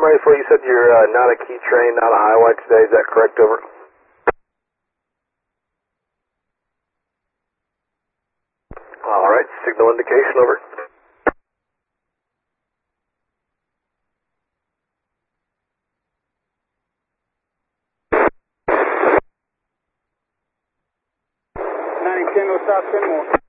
24, you said you're not a key train, not a highway today. Is that correct? Over. All right. Signal indication. Over. No stop, 10 more.